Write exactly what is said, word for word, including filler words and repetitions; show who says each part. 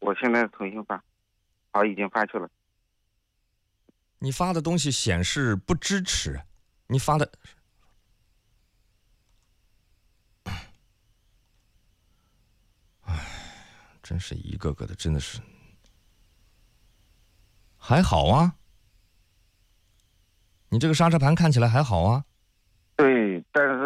Speaker 1: 我现在重新发，好，已经发去了。
Speaker 2: 你发的东西显示不支持，你发的，唉，真是一个个的，真的是，还好啊，你这个刹车盘看起来还好啊。